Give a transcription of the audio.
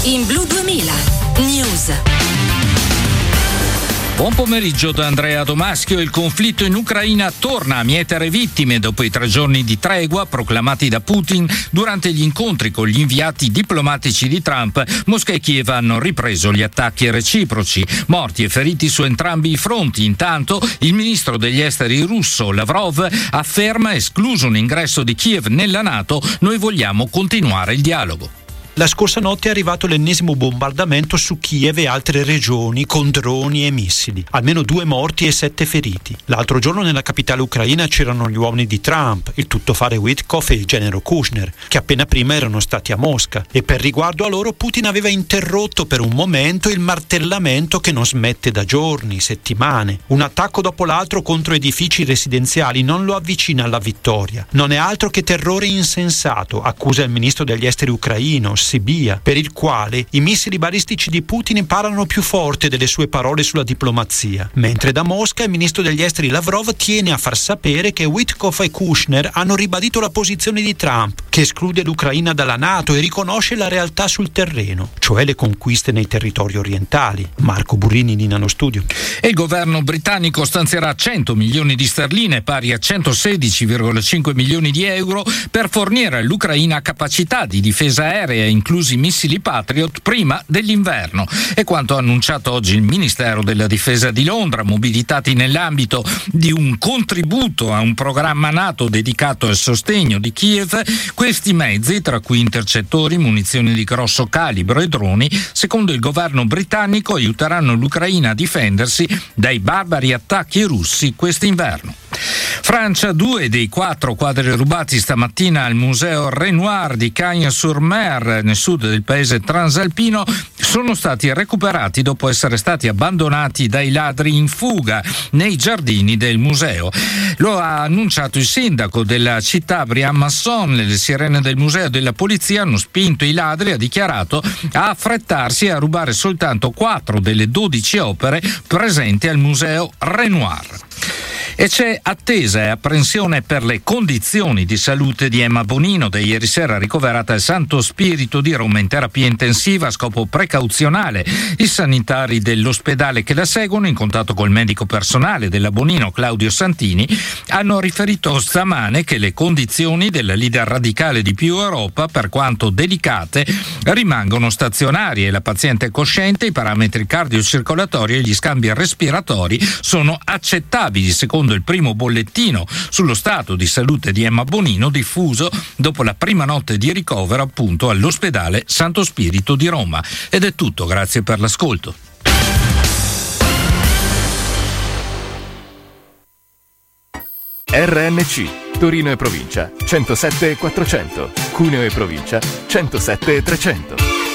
in Blu 2000 News. Buon pomeriggio da Andrea Domaschio. Il conflitto in Ucraina torna a mietere vittime dopo i 3 giorni di tregua proclamati da Putin durante gli incontri con gli inviati diplomatici di Trump. Mosca e Kiev hanno ripreso gli attacchi reciproci, morti e feriti su entrambi i fronti. Intanto il ministro degli esteri russo Lavrov afferma, escluso un ingresso di Kiev nella NATO, noi vogliamo continuare il dialogo. La scorsa notte è arrivato l'ennesimo bombardamento su Kiev e altre regioni con droni e missili. Almeno 2 morti e 7 feriti. L'altro giorno nella capitale ucraina c'erano gli uomini di Trump, il tuttofare Witkoff e il genero Kushner, che appena prima erano stati a Mosca. E per riguardo a loro Putin aveva interrotto per un momento il martellamento che non smette da giorni, settimane. Un attacco dopo l'altro contro edifici residenziali non lo avvicina alla vittoria. Non è altro che terrore insensato, accusa il ministro degli esteri ucraino, Sibia, per il quale i missili balistici di Putin parlano più forte delle sue parole sulla diplomazia. Mentre da Mosca il ministro degli esteri Lavrov tiene a far sapere che Witkoff e Kushner hanno ribadito la posizione di Trump, che esclude l'Ucraina dalla NATO e riconosce la realtà sul terreno, cioè le conquiste nei territori orientali. Marco Burrini, Nino Studio. E il governo britannico stanzierà 100 milioni di sterline, pari a 116,5 milioni di euro, per fornire all'Ucraina capacità di difesa aerea, inclusi missili Patriot, prima dell'inverno. È quanto ha annunciato oggi il Ministero della Difesa di Londra, mobilitati nell'ambito di un contributo a un programma NATO dedicato al sostegno di Kiev. Questi mezzi, tra cui intercettori, munizioni di grosso calibro e droni, secondo il governo britannico aiuteranno l'Ucraina a difendersi dai barbari attacchi russi quest'inverno. Francia, 2 dei 4 quadri rubati stamattina al museo Renoir di Cagnes-sur-Mer, nel sud del paese transalpino, sono stati recuperati dopo essere stati abbandonati dai ladri in fuga nei giardini del museo. Lo ha annunciato il sindaco della città, Brian Masson. Le sirene del museo e della polizia hanno spinto i ladri, ha dichiarato, a affrettarsi e a rubare soltanto 4 delle 12 opere presenti al museo Renoir. E c'è attesa e apprensione per le condizioni di salute di Emma Bonino, da ieri sera ricoverata al Santo Spirito di Roma in terapia intensiva a scopo precauzionale. I sanitari dell'ospedale che la seguono, in contatto col medico personale della Bonino, Claudio Santini, hanno riferito stamane che le condizioni della leader radicale di Più Europa, per quanto delicate, rimangono stazionarie. La paziente è cosciente, i parametri cardiocircolatori e gli scambi respiratori sono accettabili, secondo il primo bollettino sullo stato di salute di Emma Bonino diffuso dopo la prima notte di ricovero appunto all'ospedale Santo Spirito di Roma. Ed è tutto, grazie per l'ascolto. RNC Torino e provincia 107 400, Cuneo e provincia 107 300.